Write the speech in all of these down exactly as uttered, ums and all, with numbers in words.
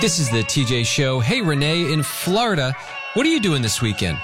This is the T J Show. Hey, Renee, in Florida, what are you doing this weekend?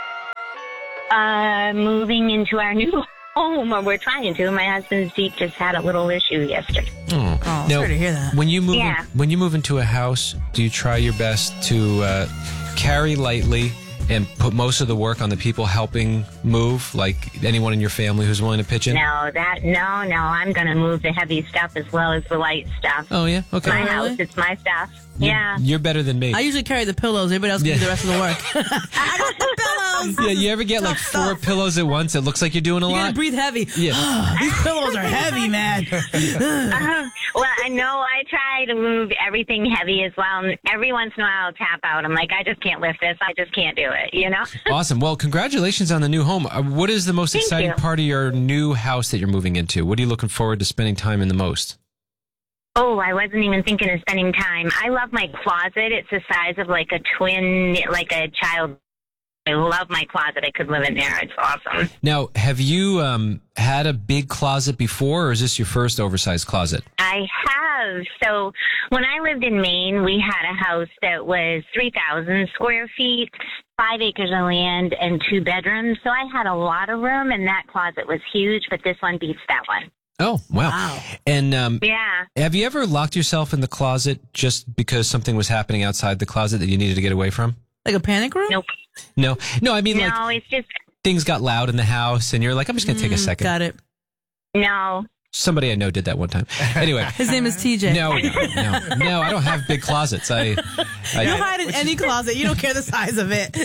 Uh, moving into our new home, or we're trying to. My husband's Jeep just had a little issue yesterday. Oh, Oh, now, sorry to hear that. When you move, Yeah. in, when you move into a house, do you try your best to uh, carry lightly and put most of the work on the people helping move, like anyone in your family who's willing to pitch in? No, that no, no. I'm going to move the heavy stuff as well as the light stuff. Oh, yeah? Okay. my really? house, it's my stuff. You're- Yeah. You're better than me. I usually carry the pillows. Everybody else can Yeah. do the rest of the work. I got the pillows. Yeah, you ever get like four pillows at once? It looks like you're doing a You gotta lot. breathe heavy. Yeah. These pillows are heavy, man. Uh, well, I know I try to move everything heavy as well. And every once in a while I'll tap out. I'm like, I just can't lift this. I just can't do it, you know? Awesome. Well, congratulations on the new home. Uh, what is the most Thank exciting you. part of your new house that you're moving into? What are you looking forward to spending time in the most? Oh, I wasn't even thinking of spending time. I love my closet. It's the size of like a twin, like a child. I love my closet. I could live in there. It's awesome. Now, have you um, had a big closet before, or is this your first oversized closet? I have. So when I lived in Maine, we had a house that was three thousand square feet, five acres of land, and two bedrooms. So I had a lot of room, and that closet was huge, but this one beats that one. Oh, wow. Wow. And um, Yeah. have you ever locked yourself in the closet just because something was happening outside the closet that you needed to get away from? Like a panic room? Nope. No. No, I mean, No, like, it's just, things got loud in the house, and you're like, I'm just going to take a Mm, second. Got it. no. Somebody I know did that one time. Anyway. His name is T J. No, no, no, no, I don't have big closets. I, I You hide in any closet. You don't care the size of it.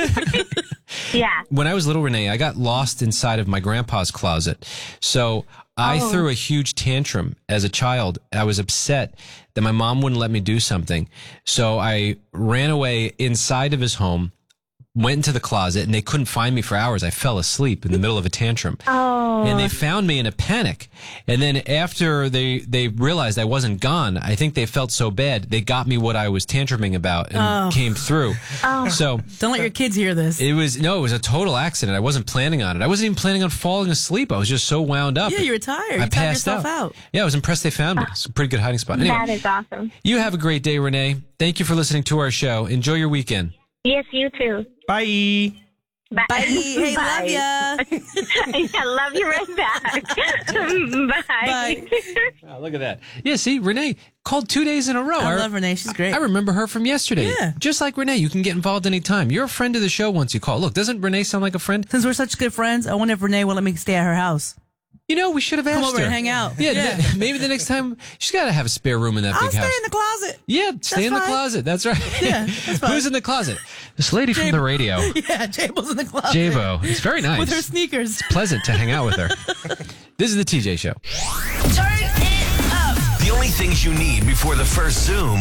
Yeah. when I was little, Renee, I got lost inside of my grandpa's closet. So I Oh. threw a huge tantrum as a child. I was upset that my mom wouldn't let me do something. So I ran away inside of his home, went into the closet, and they couldn't find me for hours. I fell asleep in the middle of a tantrum. Oh. And they found me in a panic. And then after they, they realized I wasn't gone, I think they felt so bad, they got me what I was tantruming about and Oh. came through. Oh. So Don't let your kids hear this. it was, no, it was a total accident. I wasn't planning on it. I wasn't even planning on falling asleep. I was just so wound up. Yeah, you were tired. I You tired passed yourself out. out. Yeah, I was impressed they found me. It's a pretty good hiding spot. Anyway, That is awesome. you have a great day, Renee. Thank you for listening to our show. Enjoy your weekend. Yes, you too. Bye. Bye. Bye. Hey, love Bye. ya. I love you right back. Bye. Bye. Oh, look at that. Yeah, see, Renee called two days in a row. I love Renee. She's great. I remember her from yesterday. Yeah. Just like Renee, you can get involved anytime. You're a friend of the show once you call. Look, doesn't Renee sound like a friend? Since we're such good friends, I wonder if Renee will let me stay at her house. You know, we should have asked Come over her. and hang out. Yeah, Yeah. th- maybe the next time she's got to have a spare room in that I'll big stay house. in the closet. Yeah, stay That's in the fine. closet. That's right. Yeah, that's fine. Who's in the closet? This lady from Jabo. the radio, Yeah, Jable's in the closet. Jabo. It's very nice. With her sneakers. Pleasant to hang out with her. This is the T J Show. Turn it up. The only things you need before the first Zoom.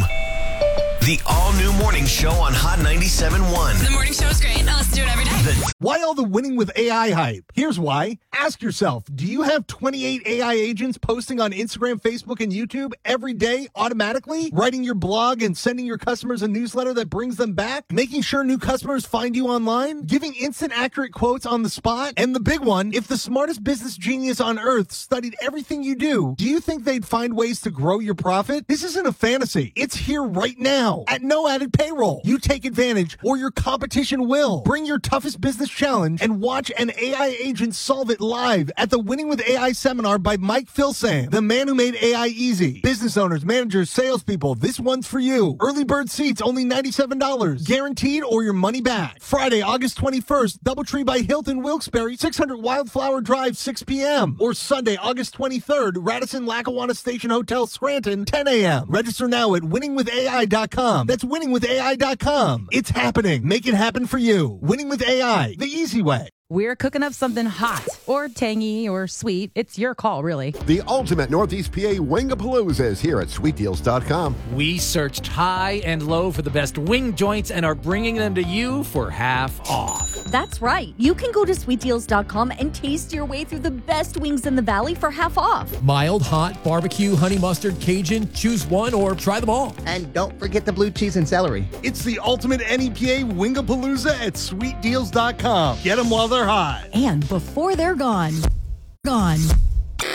The all-new morning show on Hot ninety-seven point one. The morning show is great. I listen to it every day. The Why all the winning with A I hype? Here's why. Ask yourself, do you have twenty-eight A I agents posting on Instagram, Facebook, and YouTube every day automatically? Writing your blog and sending your customers a newsletter that brings them back? Making sure new customers find you online? Giving instant accurate quotes on the spot? And the big one, if the smartest business genius on earth studied everything you do, do you think they'd find ways to grow your profit? This isn't a fantasy. It's here right now at no added payroll. You take advantage or your competition will. Bring your toughest business challenge and watch an A I agent solve it live at the Winning with A I seminar by Mike Filsaime, the man who made A I easy. Business owners, managers, salespeople, this one's for you. Early bird seats only ninety-seven dollars. Guaranteed or your money back. Friday, August twenty-first, Doubletree by Hilton Wilkes-Barre, six hundred Wildflower Drive, six p.m. Or Sunday, August twenty-third, Radisson Lackawanna Station Hotel, Scranton, ten a.m. Register now at winning with A I dot com. That's winning with A I dot com. It's happening. Make it happen for you. Winning with A I, the easy way. We're cooking up something hot or tangy or sweet. It's your call, really. The ultimate Northeast P A Wingapalooza is here at sweet deals dot com. We searched high and low for the best wing joints and are bringing them to you for half off. That's right. You can go to sweet deals dot com and taste your way through the best wings in the valley for half off. Mild, hot, barbecue, honey mustard, Cajun, choose one or try them all. And don't forget the blue cheese and celery. It's the ultimate N E P A Wingapalooza at sweet deals dot com. Get them while they're hot. And before they're gone, gone.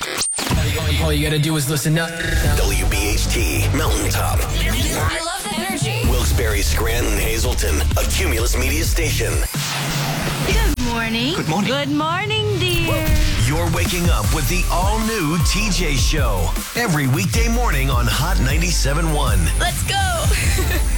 All you gotta do is listen up. W B H T Mountaintop. I love the energy. Scranton, Hazleton, a Cumulus Media station. Good morning. Good morning. Good morning, dear. You're waking up with the all-new T J Show. Every weekday morning on Hot ninety-seven point one. Let's go.